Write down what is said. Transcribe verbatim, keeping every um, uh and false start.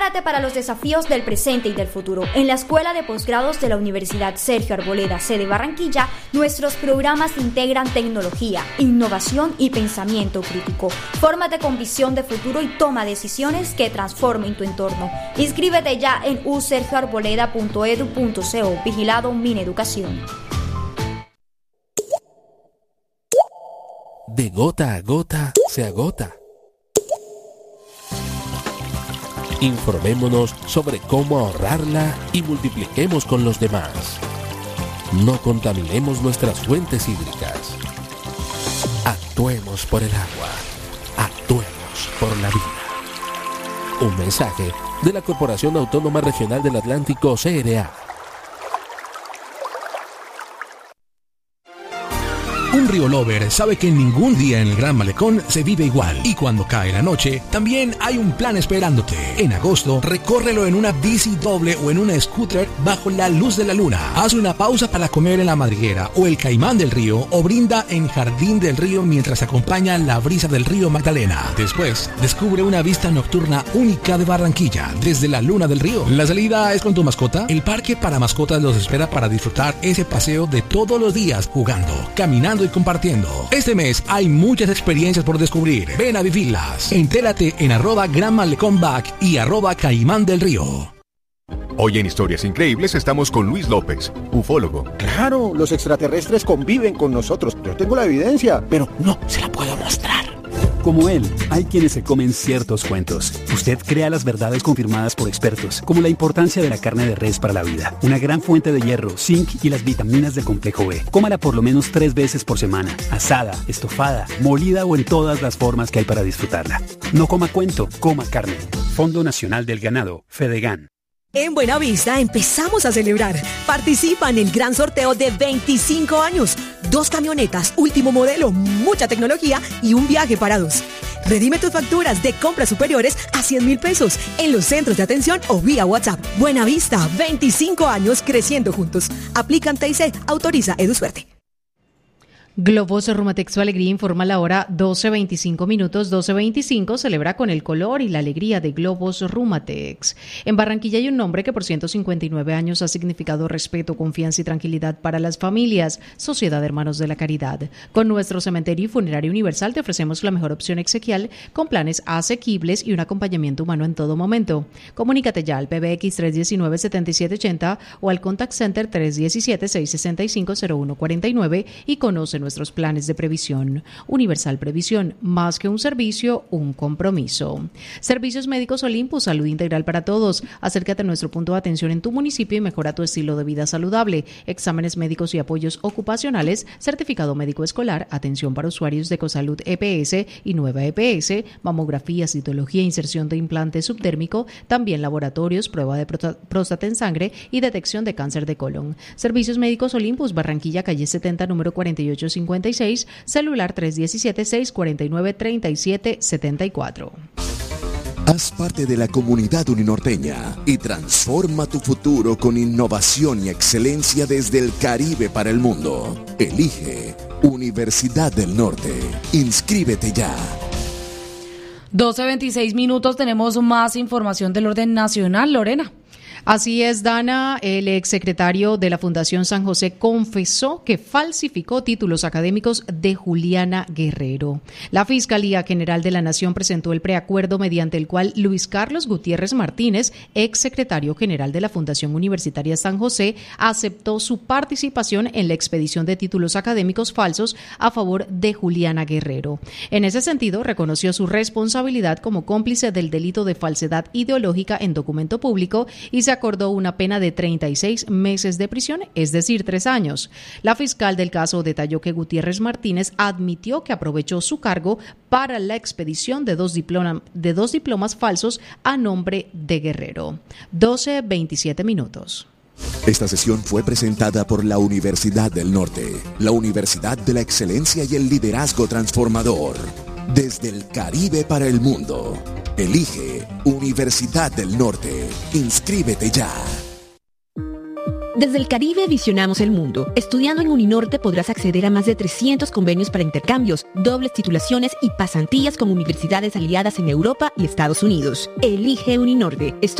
Prepárate para los desafíos del presente y del futuro. En la Escuela de Posgrados de la Universidad Sergio Arboleda, sede Barranquilla, nuestros programas integran tecnología, innovación y pensamiento crítico. Fórmate con visión de futuro y toma decisiones que transformen tu entorno. Inscríbete ya en u sergio arboleda punto edu punto co. Vigilado Mineducación. De gota a gota se agota. Informémonos sobre cómo ahorrarla y multipliquemos con los demás. No contaminemos nuestras fuentes hídricas. Actuemos por el agua. Actuemos por la vida. Un mensaje de la Corporación Autónoma Regional del Atlántico, C R A. Un Río Lover sabe que ningún día en el Gran Malecón se vive igual. Y cuando cae la noche, también hay un plan esperándote. En agosto, recórrelo en una bici doble o en una scooter bajo la luz de la luna. Haz una pausa para comer en la madriguera o el Caimán del Río o brinda en Jardín del Río mientras acompaña la brisa del río Magdalena. Después, descubre una vista nocturna única de Barranquilla desde la Luna del Río. La salida es con tu mascota. El parque para mascotas los espera para disfrutar ese paseo de todos los días jugando, caminando y compartiendo. Este mes hay muchas experiencias por descubrir. Ven a vivirlas. Entérate en arroba Gran Malecón Back y arroba Caimán del Río. Hoy en Historias Increíbles estamos con Luis López, ufólogo. Claro, los extraterrestres conviven con nosotros. Yo tengo la evidencia, pero no se la puedo mostrar. Como él, hay quienes se comen ciertos cuentos. Usted crea las verdades confirmadas por expertos, como la importancia de la carne de res para la vida, una gran fuente de hierro, zinc y las vitaminas del complejo B. Cómala por lo menos tres veces por semana, asada, estofada, molida o en todas las formas que hay para disfrutarla. No coma cuento, coma carne. Fondo Nacional del Ganado, Fedegan. En Buenavista empezamos a celebrar. Participa en el gran sorteo de veinticinco años. Dos camionetas, último modelo, mucha tecnología y un viaje para dos. Redime tus facturas de compras superiores a cien mil pesos en los centros de atención o vía WhatsApp. Buenavista, veinticinco años creciendo juntos. Aplican T I C, autoriza EduSuerte. Globos Rumatex, su alegría, informa la hora doce veinticinco minutos, doce veinticinco, celebra con el color y la alegría de Globos Rumatex. En Barranquilla hay un nombre que por ciento cincuenta y nueve años ha significado respeto, confianza y tranquilidad para las familias, Sociedad de Hermanos de la Caridad. Con nuestro cementerio y funerario universal te ofrecemos la mejor opción exequial con planes asequibles y un acompañamiento humano en todo momento. Comunícate ya al P B X tres uno nueve, siete siete ocho cero o al Contact Center tres uno siete, seis seis cinco, cero uno cuatro nueve y conoce nuestros planes de previsión. Universal Previsión, más que un servicio, un compromiso. Servicios Médicos Olympus, salud integral para todos. Acércate a nuestro punto de atención en tu municipio y mejora tu estilo de vida saludable. Exámenes médicos y apoyos ocupacionales, certificado médico escolar, atención para usuarios de Ecosalud E P S y Nueva E P S, mamografía, citología, inserción de implante subdérmico, también laboratorios, prueba de próstata en sangre y detección de cáncer de colon. Servicios Médicos Olympus, Barranquilla, calle setenta, número cuarenta y ocho cincuenta y seis, celular tres uno siete, seis cuatro nueve, tres siete siete cuatro. Haz parte de la comunidad uninorteña y transforma tu futuro con innovación y excelencia desde el Caribe para el mundo. Elige Universidad del Norte. Inscríbete ya. doce veintiséis minutos, tenemos más información del orden nacional. Lorena. Así es, Dana. El exsecretario de la Fundación San José confesó que falsificó títulos académicos de Juliana Guerrero. La Fiscalía General de la Nación presentó el preacuerdo mediante el cual Luis Carlos Gutiérrez Martínez, exsecretario general de la Fundación Universitaria San José, aceptó su participación en la expedición de títulos académicos falsos a favor de Juliana Guerrero. En ese sentido, reconoció su responsabilidad como cómplice del delito de falsedad ideológica en documento público y se acordó una pena de treinta y seis meses de prisión, es decir, tres años. La fiscal del caso detalló que Gutiérrez Martínez admitió que aprovechó su cargo para la expedición de dos, diploma, de dos diplomas falsos a nombre de Guerrero. doce veintisiete minutos. Esta sesión fue presentada por la Universidad del Norte, la Universidad de la Excelencia y el Liderazgo Transformador. Desde el Caribe para el mundo. Elige Universidad del Norte. Inscríbete ya. Desde el Caribe visionamos el mundo. Estudiando en Uninorte podrás acceder a más de trescientos convenios para intercambios, dobles titulaciones y pasantías con universidades aliadas en Europa y Estados Unidos. Elige Uninorte.